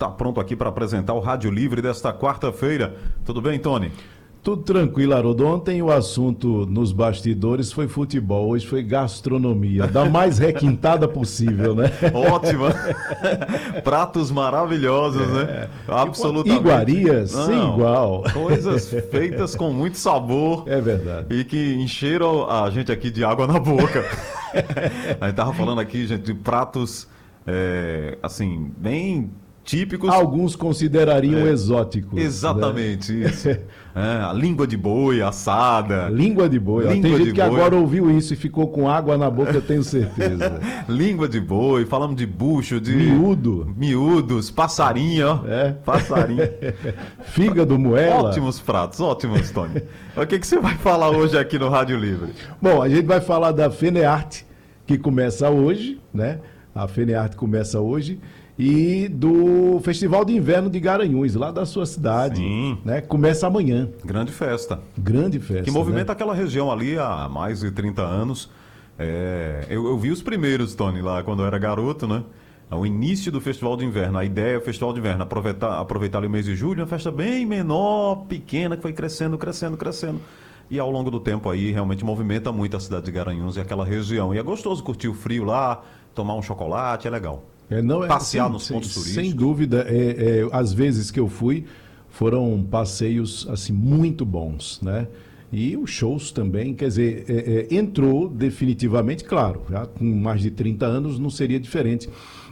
está pronto aqui para apresentar o Rádio Livre desta quarta-feira. Tudo bem, Tony? Tudo tranquilo, Haroldo. Ontem o assunto nos bastidores foi futebol, hoje foi gastronomia, da mais requintada possível, né? Ótima! Pratos maravilhosos, né? Absolutamente. Iguarias, sem igual. Coisas feitas com muito sabor. É verdade. E que encheram a gente aqui de água na boca. A gente tava falando aqui, gente, de pratos, assim, bem típicos. Alguns considerariam exóticos. Exatamente, né? Isso. A língua de boi assada. Língua de boi. Tem gente que agora ouviu isso e ficou com água na boca, eu tenho certeza. Língua de boi, falamos de bucho, de... Miúdos, passarinho, ó. Passarinho. Fígado, moela. Ótimos pratos, ótimos, Tony. O que você vai falar hoje aqui no Rádio Livre? Bom, a gente vai falar da FENEARTE, que começa hoje, né? A FENEARTE começa hoje. E do Festival de Inverno de Garanhuns, lá da sua cidade. Sim. Né? Começa amanhã. Grande festa. Grande festa. Que movimenta, né? Aquela região ali há mais de 30 anos. Eu vi os primeiros, Tony, lá quando eu era garoto, né? O início do Festival de Inverno. A ideia é o Festival de Inverno, aproveitar ali o mês de julho, uma festa bem menor, pequena, que foi crescendo. E ao longo do tempo aí, realmente movimenta muito a cidade de Garanhuns e aquela região. E é gostoso curtir o frio lá, tomar um chocolate, é legal. Passear nos pontos turísticos. Sem dúvida, às vezes que eu fui, foram passeios assim, muito bons, né? E os shows também, quer dizer, entrou definitivamente, claro, já com mais de 30 anos não seria diferente,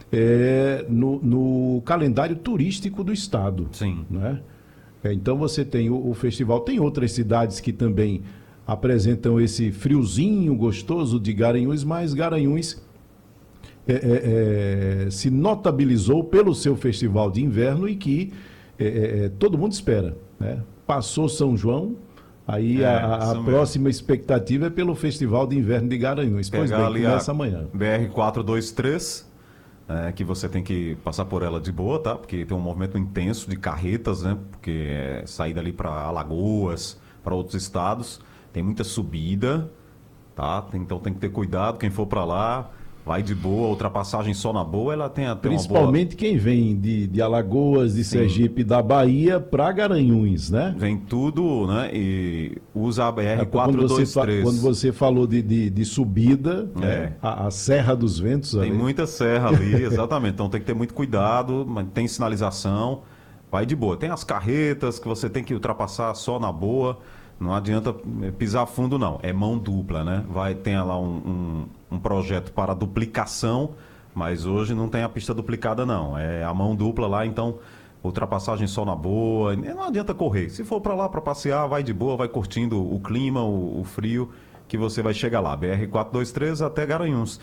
no calendário turístico do estado. Sim. Né? Então você tem o festival, tem outras cidades que também apresentam esse friozinho gostoso de Garanhuns, mas Garanhuns se notabilizou pelo seu festival de inverno e que todo mundo espera. Né? Passou São João, aí a próxima expectativa é pelo Festival de Inverno de Garanhuns. Pois bem, começa amanhã. BR-423, que você tem que passar por ela de boa, tá? Porque tem um movimento intenso de carretas, né? Porque é saída ali para Alagoas, para outros estados, tem muita subida, tá? Então tem que ter cuidado, quem for para lá... Vai de boa, ultrapassagem só na boa, ela tem até principalmente quem vem de Alagoas, de Sergipe, da Bahia para Garanhuns, né? Vem tudo, né? E usa a BR-423. Quando você falou de subida, né? A Serra dos Ventos ali. Tem muita serra ali, exatamente. Então tem que ter muito cuidado, tem sinalização, vai de boa. Tem as carretas que você tem que ultrapassar só na boa. Não adianta pisar fundo, não. É mão dupla, né? Tem lá um projeto para duplicação, mas hoje não tem a pista duplicada, não. É a mão dupla lá, então ultrapassagem só na boa. Não adianta correr. Se for para lá para passear, vai de boa, vai curtindo o clima, o frio, que você vai chegar lá. BR-423 até Garanhuns.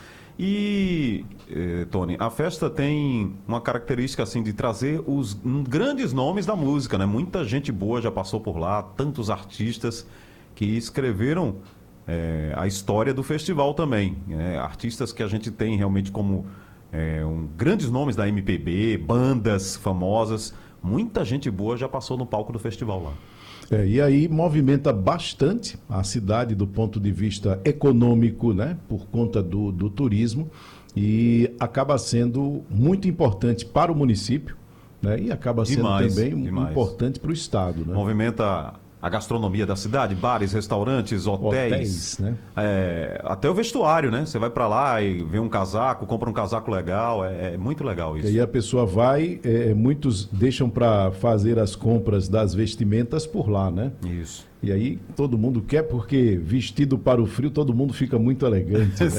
E, Tony, a festa tem uma característica assim de trazer os grandes nomes da música, né? Muita gente boa já passou por lá, tantos artistas que escreveram a história do festival também. Artistas que a gente tem realmente como grandes nomes da MPB, bandas famosas. Muita gente boa já passou no palco do festival lá. E aí movimenta bastante a cidade do ponto de vista econômico, né? Por conta do turismo, e acaba sendo muito importante para o município, né? E acaba sendo também importante para o estado. Né? Movimenta a gastronomia da cidade, bares, restaurantes, hotéis, né? Até o vestuário, né? Você vai para lá e vê um casaco, compra um casaco legal, é muito legal isso. E aí a pessoa vai, muitos deixam para fazer as compras das vestimentas por lá, né? Isso. E aí todo mundo quer, porque vestido para o frio todo mundo fica muito elegante. Né?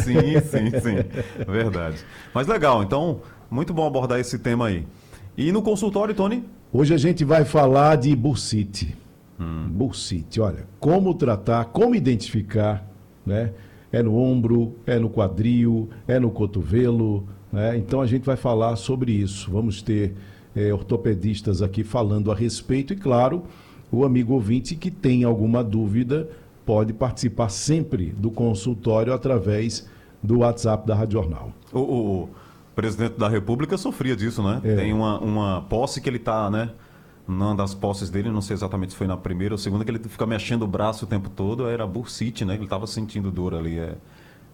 Sim, verdade. Mas legal, então, muito bom abordar esse tema aí. E no consultório, Tony? Hoje a gente vai falar de bursite. Bursite, olha, como tratar, como identificar, né? É no ombro, é no quadril, é no cotovelo, né? Então a gente vai falar sobre isso. Vamos ter ortopedistas aqui falando a respeito e, claro, o amigo ouvinte que tem alguma dúvida pode participar sempre do consultório através do WhatsApp da Rádio Jornal. O presidente da República sofria disso, né? Tem uma posse que ele está, né? Uma das posses dele, não sei exatamente se foi na primeira ou segunda, que ele fica mexendo o braço o tempo todo, era bursite, né? Ele estava sentindo dor ali.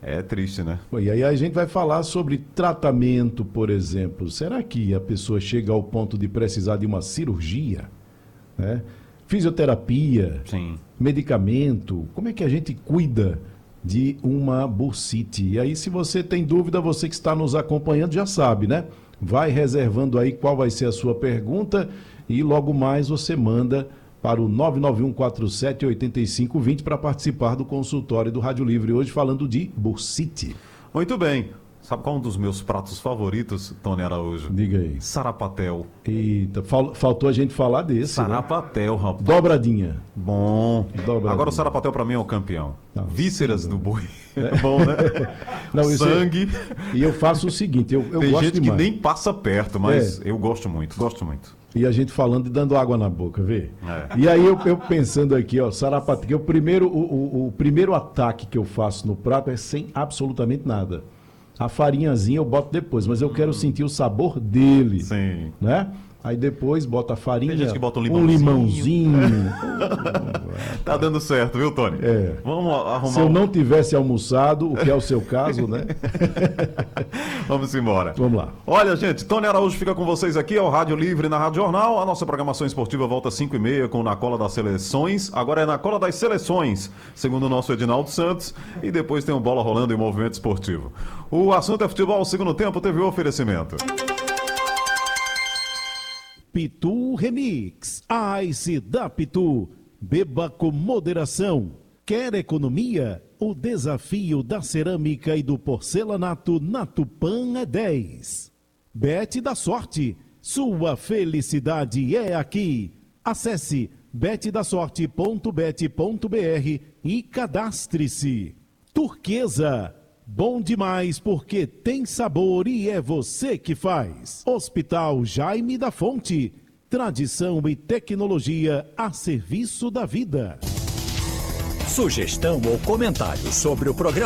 É triste, né? Bom, e aí a gente vai falar sobre tratamento, por exemplo. Será que a pessoa chega ao ponto de precisar de uma cirurgia? Né? Fisioterapia, Sim. medicamento, como é que a gente cuida de uma bursite? E aí, se você tem dúvida, você que está nos acompanhando já sabe, né? Vai reservando aí qual vai ser a sua pergunta e logo mais você manda para o 991478520 para participar do consultório do Rádio Livre, hoje falando de bursite. Muito bem. Sabe qual é um dos meus pratos favoritos, Tony Araújo? Diga aí. Sarapatel. Eita, faltou a gente falar desse, né? Sarapatel, rapaz. Dobradinha. Bom. Dobradinha. Agora o sarapatel pra mim é o campeão. Não, Vísceras do boi. É bom, né? Não, isso Sangue. E eu faço o seguinte, eu Tem gosto gente demais. que nem passa perto, mas eu gosto muito, gosto muito. E a gente falando e dando água na boca, vê? É. E aí eu pensando aqui, ó, sarapatel, o primeiro ataque que eu faço no prato é sem absolutamente nada. A farinhazinha eu boto depois, mas eu quero sentir o sabor dele. Sim. Né? Aí depois bota a farinha, Tem gente que bota um um limãozinho. Tá dando certo, viu, Tony? É. Vamos arrumar. Se eu não tivesse almoçado, o que é o seu caso, né? Vamos embora. Vamos lá. Olha, gente, Tony Araújo fica com vocês aqui ao Rádio Livre na Rádio Jornal. A nossa programação esportiva volta às 5h30 com Na Cola das Seleções. Agora é Na Cola das Seleções, segundo o nosso Edinaldo Santos. E depois tem o Bola Rolando em Movimento Esportivo. O assunto é futebol. O segundo tempo teve o oferecimento. Pitu Remix, a Ice da Pitu. Beba com moderação. Quer economia? O desafio da cerâmica e do porcelanato na Tupã é 10. Bet da Sorte. Sua felicidade é aqui. Acesse betdasorte.bet.br e cadastre-se. Turquesa. Bom demais porque tem sabor e é você que faz. Hospital Jaime da Fonte. Tradição e tecnologia a serviço da vida. Sugestão ou comentário sobre o programa